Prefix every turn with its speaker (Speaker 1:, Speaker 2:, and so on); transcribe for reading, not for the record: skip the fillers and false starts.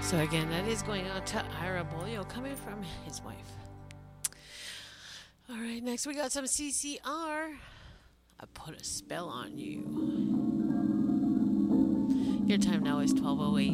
Speaker 1: So again, that is going out to Ira Bolio coming from his wife. All right, next we got some CCR. I put a spell on you. Your time now is 12:08.